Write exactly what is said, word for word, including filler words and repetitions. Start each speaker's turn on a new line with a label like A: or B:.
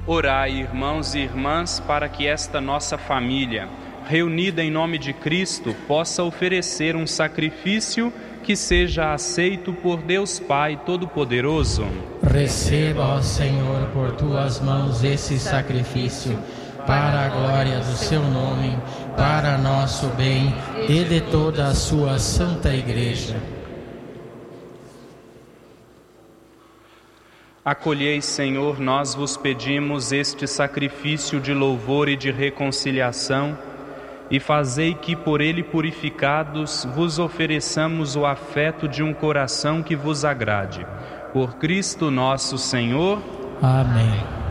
A: Orai, irmãos e irmãs, para que esta nossa família, reunida em nome de Cristo, possa oferecer um sacrifício que seja aceito por Deus Pai Todo-Poderoso.
B: Receba, ó Senhor, por tuas mãos esse sacrifício, para a glória do seu nome, para nosso bem e de toda a sua santa Igreja.
A: Acolhei, Senhor, nós vos pedimos este sacrifício de louvor e de reconciliação, e fazei que, por ele purificados, vos ofereçamos o afeto de um coração que vos agrade. Por Cristo nosso Senhor.
B: Amém.